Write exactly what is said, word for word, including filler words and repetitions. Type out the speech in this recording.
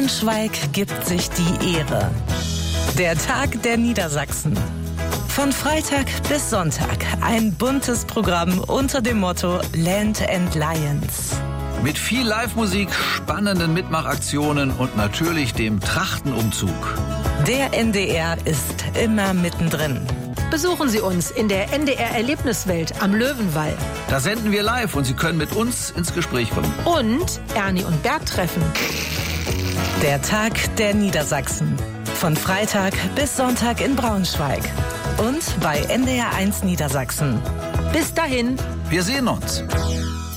Braunschweig gibt sich die Ehre. Der Tag der Niedersachsen. Von Freitag bis Sonntag ein buntes Programm unter dem Motto Land and Lions. Mit viel Live-Musik, spannenden Mitmachaktionen und natürlich dem Trachtenumzug. Der N D R ist immer mittendrin. Besuchen Sie uns in der N D R-Erlebniswelt am Löwenwall. Da senden wir live und Sie können mit uns ins Gespräch kommen. Und Ernie und Bert treffen. Der Tag der Niedersachsen. Von Freitag bis Sonntag in Braunschweig. Und bei N D R eins Niedersachsen. Bis dahin. Wir sehen uns.